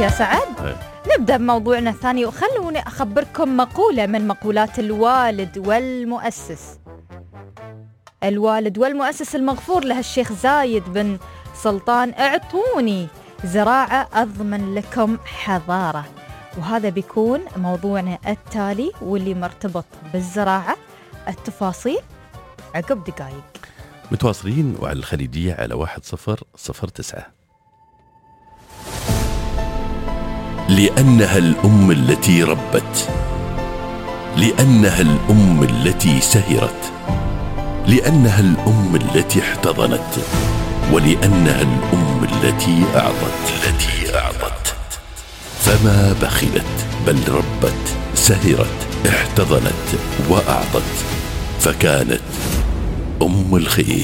يا سعد. نبدأ بموضوعنا الثاني، وخلوني أخبركم مقولة من مقولات الوالد والمؤسس المغفور له الشيخ زايد بن سلطان: اعطوني زراعة أضمن لكم حضارة. وهذا بيكون موضوعنا التالي واللي مرتبط بالزراعة، التفاصيل عقب دقائق. متواصلين وعلى الخليجية على 1009. لأنها الأم التي ربت، لأنها الأم التي سهرت، لأنها الأم التي احتضنت، ولأنها الأم التي أعطت. فما بخلت بل ربت، سهرت، احتضنت وأعطت، فكانت أم الخير.